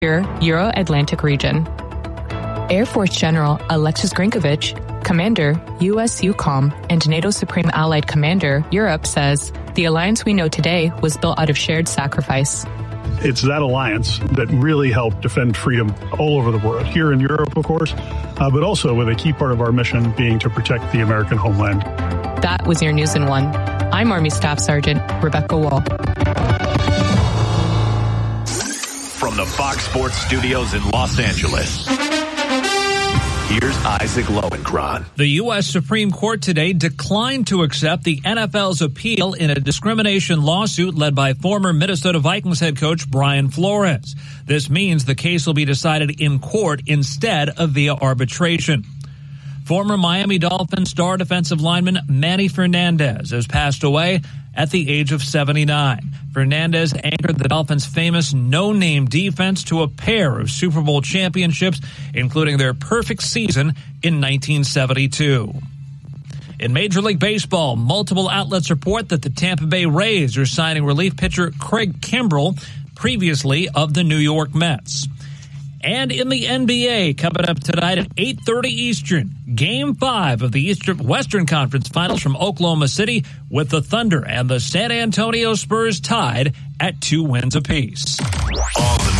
Euro-Atlantic region. Air Force General Alexis Grinkovich, Commander, U.S. EUCOM, and NATO Supreme Allied Commander, Europe, says the alliance we know today was built out of shared sacrifice. It's that alliance that really helped defend freedom all over the world, here in Europe, of course, but also with a key part of our mission being to protect the American homeland. That was your News in One. I'm Army Staff Sergeant Rebecca Wall. From the Fox Sports Studios in Los Angeles, here's Isaac Lowenkron. The U.S. Supreme Court today declined to accept the NFL's appeal in a discrimination lawsuit led by former Minnesota Vikings head coach Brian Flores. This means the case will be decided in court instead of via arbitration. Former Miami Dolphins star defensive lineman Manny Fernandez has passed away at the age of 79. Fernandez anchored the Dolphins' famous no-name defense to a pair of Super Bowl championships, including their perfect season in 1972. In Major League Baseball, multiple outlets report that the Tampa Bay Rays are signing relief pitcher Craig Kimbrell, previously of the New York Mets. And in the NBA, coming up tonight at 8:30 Eastern, Game 5 of the Western Conference Finals from Oklahoma City, with the Thunder and the San Antonio Spurs tied at 2 wins apiece. All the